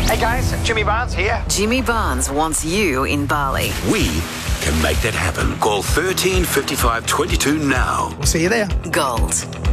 Hey guys, Jimmy Barnes here. Jimmy Barnes wants you in Bali. We can make that happen. Call 13 55 22 now. We'll see you there. Gold